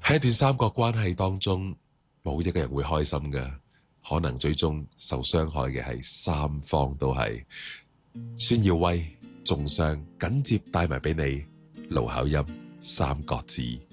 喺一段三角關係當中，冇一個人會開心嘅，可能最終受傷害嘅係三方都係。孫耀威重傷緊接帶埋俾你盧巧音三角字。